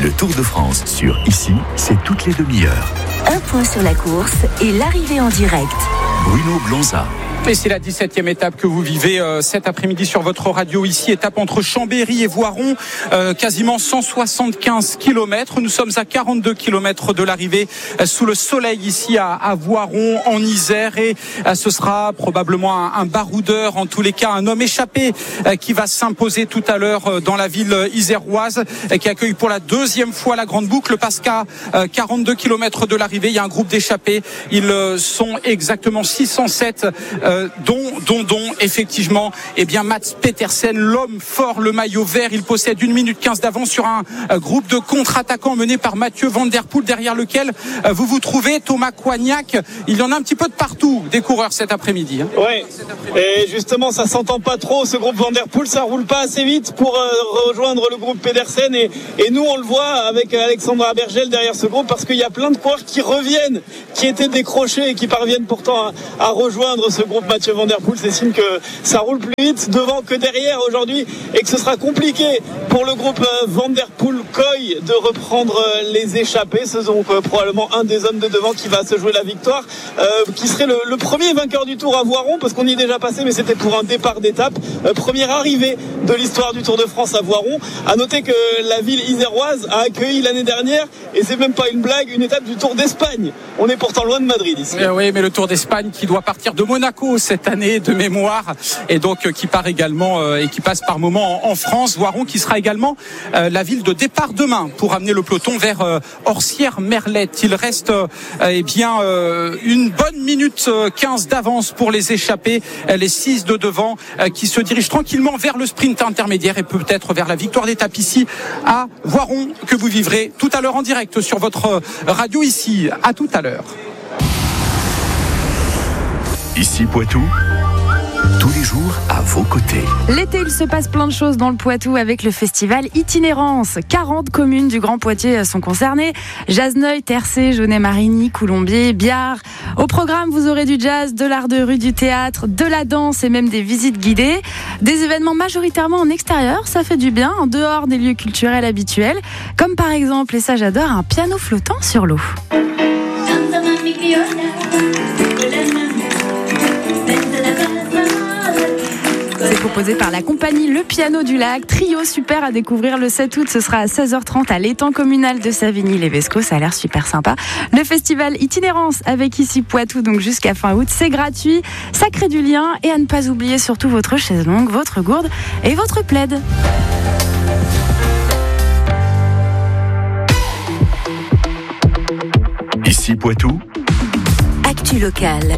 Le Tour de France sur Ici, c'est toutes les demi-heures. Un point sur la course et l'arrivée en direct. Bruno Blonza. Et c'est la 17e étape que vous vivez cet après-midi sur votre radio ici. Étape entre Chambéry et Voiron, quasiment 175 km. Nous sommes à 42 km de l'arrivée sous le soleil ici à Voiron, en Isère. Et ce sera probablement un baroudeur, en tous les cas un homme échappé qui va s'imposer tout à l'heure dans la ville iséroise, qui accueille pour la deuxième fois la Grande Boucle. Parce qu'à 42 km de l'arrivée, il y a un groupe d'échappés. Ils sont exactement 607 dont effectivement Mats Petersen, l'homme fort, le maillot vert. Il possède 1 minute 15 d'avance sur un groupe de contre-attaquants mené par Mathieu Van Der Poel, derrière lequel vous vous trouvez. Thomas Coignac, il y en a un petit peu de partout des coureurs cet après-midi. Oui, et justement ça s'entend pas trop ce groupe Van Der Poel, ça roule pas assez vite pour rejoindre le groupe Pedersen, et nous on le voit avec Alexandra Bergel derrière ce groupe, parce qu'il y a plein de coureurs qui reviennent, qui étaient décrochés et qui parviennent pourtant à rejoindre ce groupe Mathieu Van Der Poel. C'est signe que ça roule plus vite devant que derrière aujourd'hui, et que ce sera compliqué pour le groupe Van Der Poel-Koy de reprendre les échappés. C'est donc probablement un des hommes de devant qui va se jouer la victoire, qui serait le premier vainqueur du Tour à Voiron, parce qu'on y est déjà passé, mais c'était pour un départ d'étape. Première arrivée de l'histoire du Tour de France à Voiron. À noter que la ville iséroise a accueilli l'année dernière, et c'est même pas une blague, une étape du Tour d'Espagne. On est pourtant loin de Madrid ici. Oui, mais le Tour d'Espagne qui doit partir de Monaco cette année de mémoire, et donc qui part également et qui passe par moment en France. Voiron qui sera également la ville de départ demain pour amener le peloton vers Orsières-Merlette. Il reste une bonne minute 15 d'avance pour les échappés, les 6 de devant qui se dirigent tranquillement vers le sprint intermédiaire et peut-être vers la victoire d'étape ici à Voiron, que vous vivrez tout à l'heure en direct sur votre radio ici. À tout à l'heure. Ici Poitou, tous les jours à vos côtés. L'été, il se passe plein de choses dans le Poitou avec le festival Itinérance. 40 communes du Grand Poitiers sont concernées. Jasneuil, Tercé, Jaunet-Marigny, Coulombiers, Biard. Au programme, vous aurez du jazz, de l'art de rue, du théâtre, de la danse et même des visites guidées. Des événements majoritairement en extérieur, ça fait du bien, en dehors des lieux culturels habituels. Comme par exemple, et ça j'adore, un piano flottant sur l'eau. C'est proposé par la compagnie Le Piano du Lac. Trio super à découvrir le 7 août. Ce sera à 16h30 à l'étang communal de Savigny-les-Vescots. Ça a l'air super sympa. Le festival Itinérance avec Ici Poitou, donc jusqu'à fin août. C'est gratuit, ça crée du lien. Et à ne pas oublier surtout votre chaise longue, votre gourde et votre plaid. Ici Poitou. Actu locale,